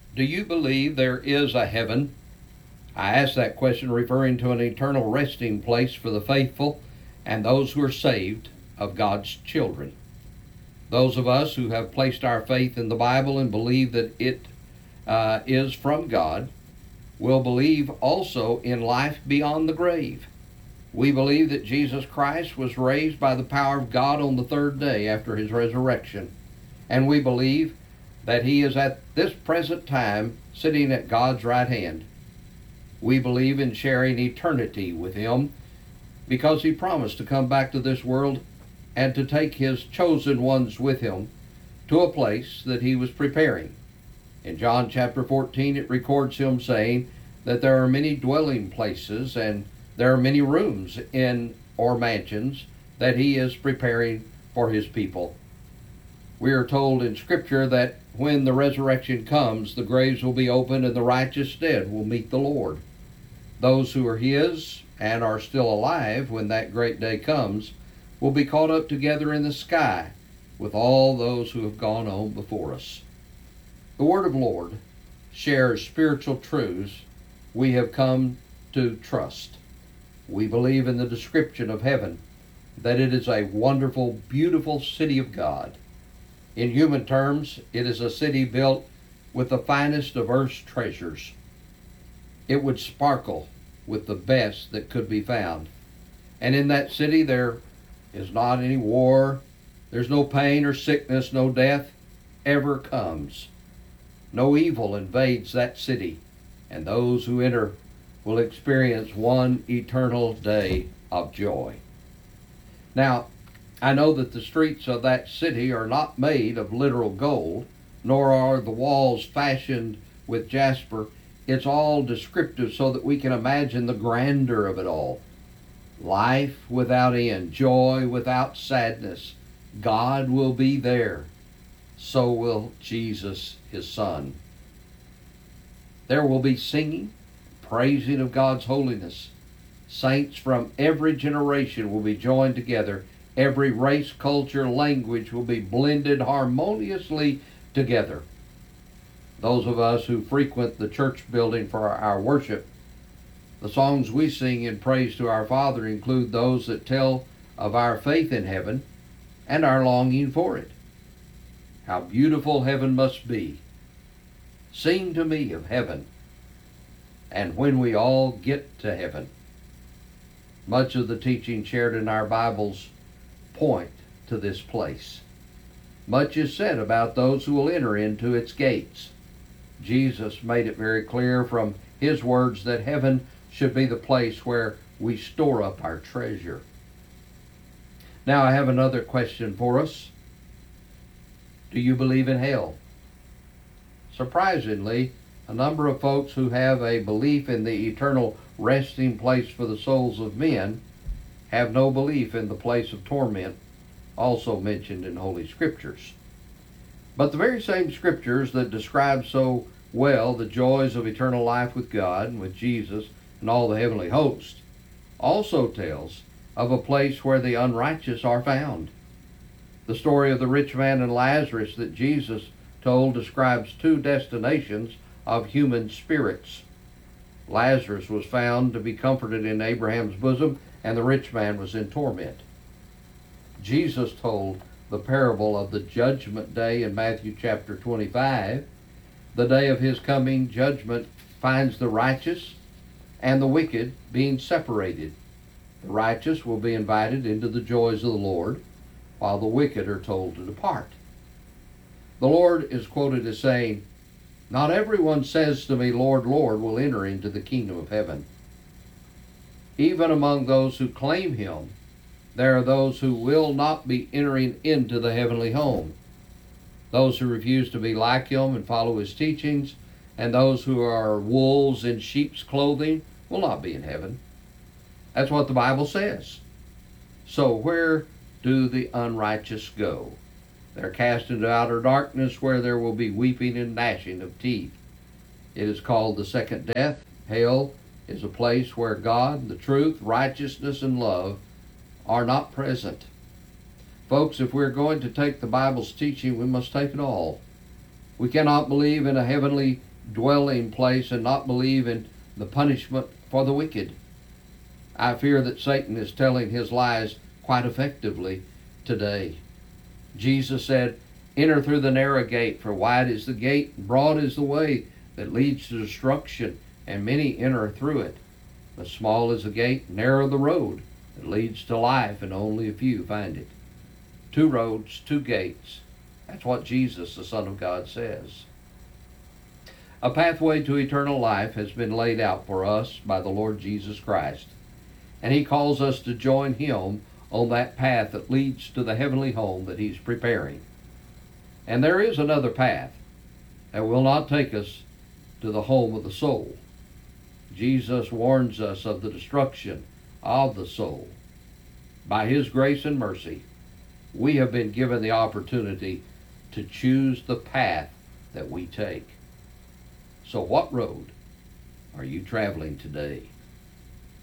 Do you believe there is a heaven? I ask that question referring to an eternal resting place for the faithful and those who are saved of God's children. Those of us who have placed our faith in the Bible and believe that it is from God will believe also in life beyond the grave. We believe that Jesus Christ was raised by the power of God on the third day after his resurrection. And we believe that he is at this present time sitting at God's right hand. We believe in sharing eternity with him because he promised to come back to this world and to take his chosen ones with him to a place that he was preparing. In John chapter 14, it records him saying that there are many dwelling places and there are many rooms in or mansions that he is preparing for his people. We are told in Scripture that when the resurrection comes, the graves will be opened and the righteous dead will meet the Lord. Those who are his and are still alive when that great day comes will be caught up together in the sky with all those who have gone on before us. The Word of the Lord shares spiritual truths we have come to trust. We believe in the description of heaven, that it is a wonderful, beautiful city of God. In human terms, it is a city built with the finest of earth's treasures. It would sparkle with the best that could be found. And in that city there is not any war, there's no pain or sickness, no death ever comes. No evil invades that city, and those who enter will experience one eternal day of joy. Now, I know that the streets of that city are not made of literal gold, nor are the walls fashioned with jasper. It's all descriptive so that we can imagine the grandeur of it all. Life without end, joy without sadness. God will be there. So will Jesus, his Son. There will be singing, praising of God's holiness. Saints from every generation will be joined together. Every race, culture, language will be blended harmoniously together. Those of us who frequent the church building for our worship, the songs we sing in praise to our Father include those that tell of our faith in heaven and our longing for it. How beautiful heaven must be. Sing to me of heaven, and when we all get to heaven. Much of the teaching shared in our Bibles point to this place. Much is said about those who will enter into its gates. Jesus made it very clear from his words that heaven should be the place where we store up our treasure. Now I have another question for us. Do you believe in hell? Surprisingly, a number of folks who have a belief in the eternal resting place for the souls of men have no belief in the place of torment, also mentioned in Holy Scriptures. But the very same Scriptures that describe so well the joys of eternal life with God and with Jesus and all the heavenly host also tells of a place where the unrighteous are found. The story of the rich man and Lazarus that Jesus told describes two destinations of human spirits. Lazarus was found to be comforted in Abraham's bosom, and the rich man was in torment. Jesus told the parable of the judgment day in Matthew chapter 25. The day of his coming judgment finds the righteous and the wicked being separated. The righteous will be invited into the joys of the Lord, while the wicked are told to depart. The Lord is quoted as saying, "Not everyone says to me, 'Lord, Lord,' will enter into the kingdom of heaven." Even among those who claim him, there are those who will not be entering into the heavenly home. Those who refuse to be like him and follow his teachings, and those who are wolves in sheep's clothing will not be in heaven. That's what the Bible says. So where do the unrighteous go? They're cast into outer darkness where there will be weeping and gnashing of teeth. It is called the second death. Hell is a place where God, the truth, righteousness, and love are not present. Folks, if we're going to take the Bible's teaching, we must take it all. We cannot believe in a heavenly dwelling place and not believe in the punishment for the wicked. I fear that Satan is telling his lies quite effectively today. Jesus said, "Enter through the narrow gate, for wide is the gate, and broad is the way that leads to destruction, and many enter through it. But small is the gate, narrow the road that leads to life, and only a few find it." Two roads, two gates. That's what Jesus, the Son of God, says. A pathway to eternal life has been laid out for us by the Lord Jesus Christ, and he calls us to join him on that path that leads to the heavenly home that he's preparing. And there is another path that will not take us to the home of the soul. Jesus warns us of the destruction of the soul. By his grace and mercy, we have been given the opportunity to choose the path that we take. So what road are you traveling today?